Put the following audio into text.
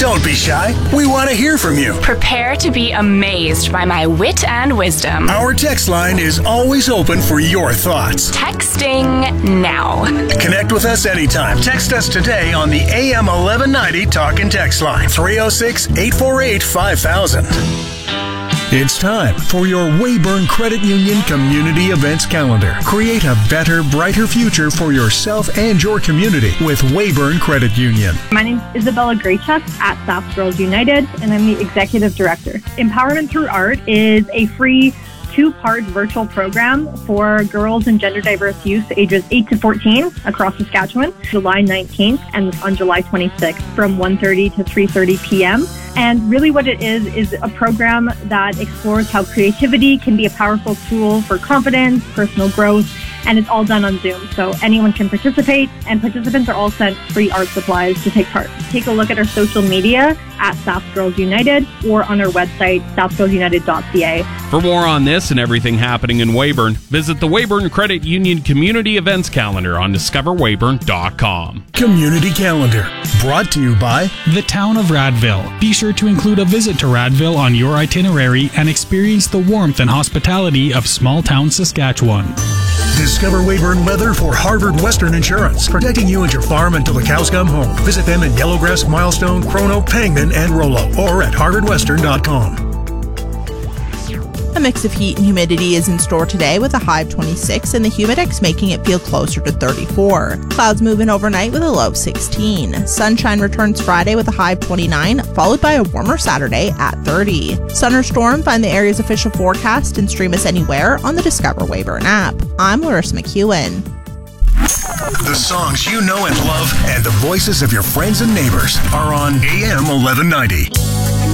Don't be shy. We want to hear from you. Prepare to be amazed by my wit and wisdom. Our text line is always open for your thoughts. Texting now. Connect with us anytime. Text us today on the AM 1190 Talk and Text line, 306-848-5000. It's time for your Weyburn Credit Union Community Events Calendar. Create a better, brighter future for yourself and your community with Weyburn Credit Union. My name is Isabella Graychuk at South Girls United, and I'm the Executive Director. Empowerment Through Art is a free 2-part virtual program for girls and gender diverse youth ages 8 to 14 across Saskatchewan, July 19th and on July 26th from 1:30 to 3:30 p.m. And really what it is a program that explores how creativity can be a powerful tool for confidence, personal growth, and it's all done on Zoom. So anyone can participate, and participants are all sent free art supplies to take part. Take a look at our social media at South Girls United or on our website, southgirlsunited.ca. For more on this and everything happening in Weyburn, visit the Weyburn Credit Union Community Events Calendar on discoverweyburn.com. Community Calendar, brought to you by the Town of Radville. Be sure to include a visit to Radville on your itinerary and experience the warmth and hospitality of small town Saskatchewan. Discover Weyburn Leather for Harvard Western Insurance, protecting you and your farm until the cows come home. Visit them in Yellowgrass, Milestone, Chrono, Pangman, and Rollo, or at harvardwestern.com. A mix of heat and humidity is in store today with a high of 26 and the humidex making it feel closer to 34. Clouds move in overnight with a low of 16. Sunshine returns Friday with a high of 29, followed by a warmer Saturday at 30. Sun or storm, find the area's official forecast and stream us anywhere on the Discover Weyburn app. I'm Larissa McEwen. The songs you know and love and the voices of your friends and neighbors are on AM 1190.